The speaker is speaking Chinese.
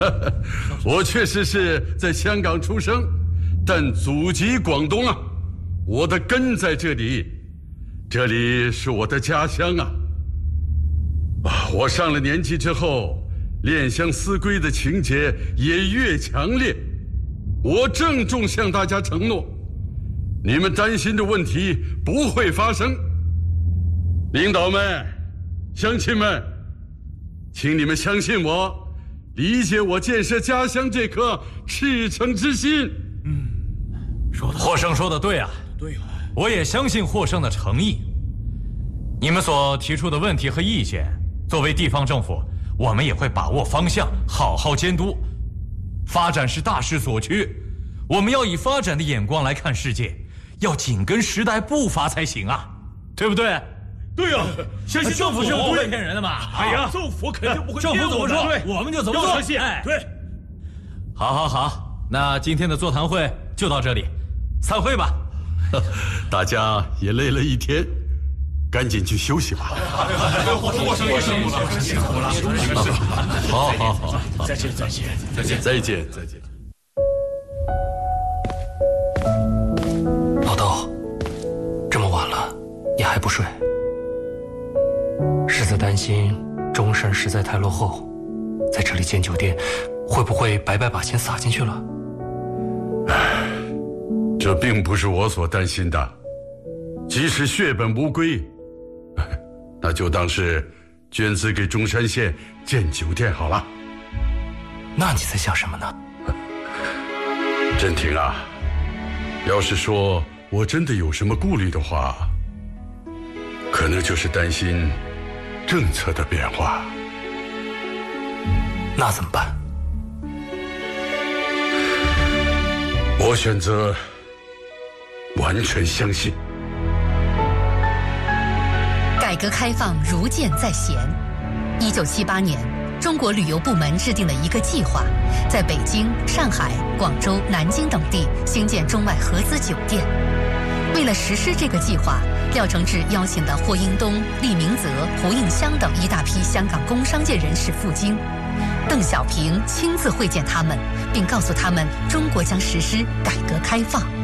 我确实是在香港出生，但祖籍广东啊，我的根在这里，这里是我的家乡啊。我上了年纪之后，恋乡思归的情节也越强烈。我郑重向大家承诺，你们担心的问题不会发生。领导们、乡亲们，请你们相信我，理解我建设家乡这颗赤诚之心。 霍生说的对啊，对啊，我也相信霍生的诚意。你们所提出的问题和意见，作为地方政府，我们也会把握方向，好好监督。发展是大势所趋，我们要以发展的眼光来看世界，要紧跟时代步伐才行啊，对不对？ 对呀，相信政府是不会骗人的嘛。哎呀，政府肯定不会骗我们。政府怎么说，我们就怎么做。要相信。对。 好，那今天的座谈会就到这里，散会吧。 大家也累了一天，赶紧去休息吧。 霍生也辛苦了，辛苦了。 好， 再见。 老豆，这么晚了，你还不睡？是在担心中山实在太落后，在这里建酒店，会不会白把钱撒进去了？ 这并不是我所担心的，即使血本无归，那就当是捐资给中山县建酒店好了。 那你在想什么呢？ 振廷啊，要是说我真的有什么顾虑的话，可能就是担心政策的变化。 那怎么办？ 我选择完全相信。 改革开放如箭在弦。1978年，中国旅游部门制定了一个计划，在北京、上海、广州、南京等地兴建中外合资酒店。为了实施这个计划，廖承志邀请了霍英东、厉明泽、胡应湘等一大批香港工商界人士赴京。邓小平亲自会见他们，并告诉他们中国将实施改革开放。